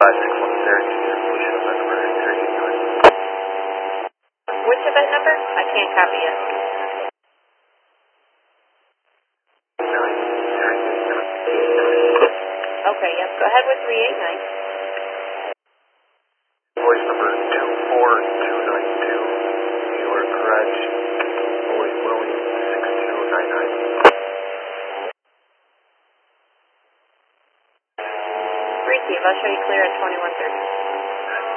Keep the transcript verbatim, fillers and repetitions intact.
five six one Syracuse, Evolution event number three eight nine. Which event number? I can't copy it. nine three eight nine. Okay, yep, go ahead with three eight nine. Voice number two four two nine two, New York Garage, Lloyd Williams, six two nine nine. Receive, I'll show you clear at twenty-one thirty.